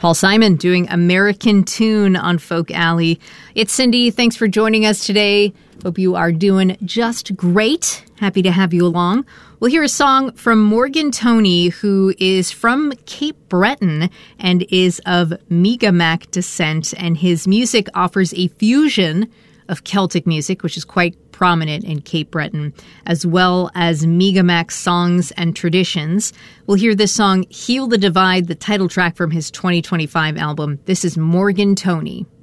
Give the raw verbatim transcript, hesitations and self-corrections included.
Paul Simon doing American Tune on Folk Alley. It's Cindy. Thanks for joining us today. Hope you are doing just great. Happy to have you along. We'll hear a song from Morgan Toney, who is from Cape Breton and is of Mi'kmaq descent, and his music offers a fusion of Celtic music, which is quite prominent in Cape Breton, as well as Mi'kmaq songs and traditions. We'll hear this song, Heal the Divide, the title track from his twenty twenty-five album. This is Morgan Toney.